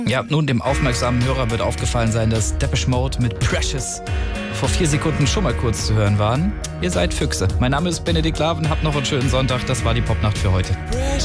Ja, nun, dem aufmerksamen Hörer wird aufgefallen sein, dass Depeche Mode mit Precious vor 4 Sekunden schon mal kurz zu hören waren. Ihr seid Füchse. Mein Name ist Benedikt Laven, habt noch einen schönen Sonntag. Das war die Popnacht für heute.